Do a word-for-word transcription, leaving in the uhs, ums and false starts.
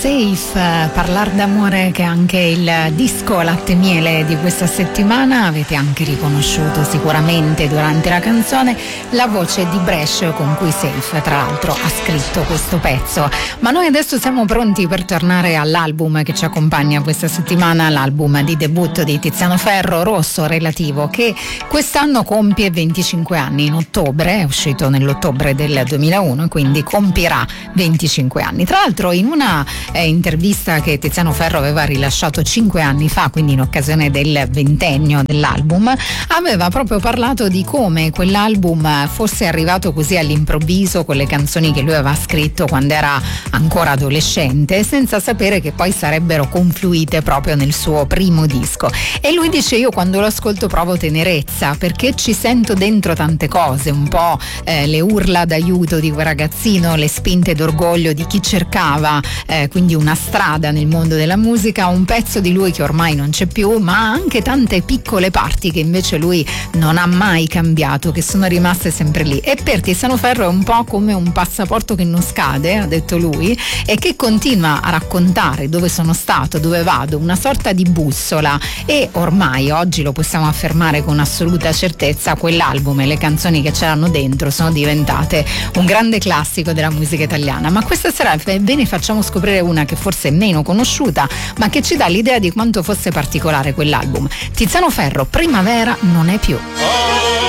Safe, Parlar d'amore, che è anche il disco latte miele di questa settimana. Avete anche riconosciuto sicuramente durante la canzone la voce di Brescia con cui Safe tra l'altro ha scritto questo pezzo. Ma noi adesso siamo pronti per tornare all'album che ci accompagna questa settimana, l'album di debutto di Tiziano Ferro, Rosso Relativo, che quest'anno compie venticinque anni. In ottobre, è uscito nell'ottobre del duemilauno, quindi compirà venticinque anni. Tra l'altro in una Eh, intervista che Tiziano Ferro aveva rilasciato cinque anni fa, quindi in occasione del ventennio dell'album, aveva proprio parlato di come quell'album fosse arrivato così all'improvviso, con le canzoni che lui aveva scritto quando era ancora adolescente, senza sapere che poi sarebbero confluite proprio nel suo primo disco. E lui dice: io quando lo ascolto provo tenerezza, perché ci sento dentro tante cose, un po' eh, le urla d'aiuto di quel ragazzino, le spinte d'orgoglio di chi cercava eh, quindi una strada nel mondo della musica, un pezzo di lui che ormai non c'è più, ma anche tante piccole parti che invece lui non ha mai cambiato, che sono rimaste sempre lì. E per Tiziano Ferro è un po' come un passaporto che non scade, ha detto lui, e che continua a raccontare dove sono stato, dove vado, una sorta di bussola. E ormai oggi lo possiamo affermare con assoluta certezza, quell'album e le canzoni che c'erano dentro sono diventate un grande classico della musica italiana. Ma questa sera ve ne facciamo scoprire una che forse è meno conosciuta, ma che ci dà l'idea di quanto fosse particolare quell'album. Tiziano Ferro, Primavera non è più.